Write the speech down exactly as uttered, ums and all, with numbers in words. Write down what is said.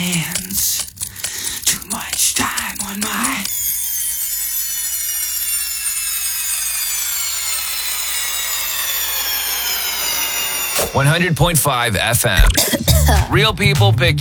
hands. Too much time on my... one hundred point five F M. Real people picking